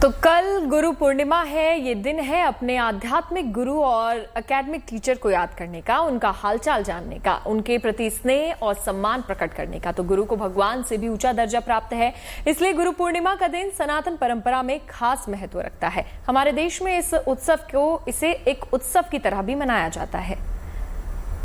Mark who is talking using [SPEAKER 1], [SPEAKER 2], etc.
[SPEAKER 1] तो कल गुरु पूर्णिमा है। ये दिन है अपने आध्यात्मिक गुरु और एकेडमिक टीचर को याद करने का, उनका हालचाल जानने का, उनके प्रति स्नेह और सम्मान प्रकट करने का। तो गुरु को भगवान से भी ऊंचा दर्जा प्राप्त है, इसलिए गुरु पूर्णिमा का दिन सनातन परंपरा में खास महत्व रखता है। हमारे देश में इस उत्सव को एक उत्सव की तरह भी मनाया जाता है।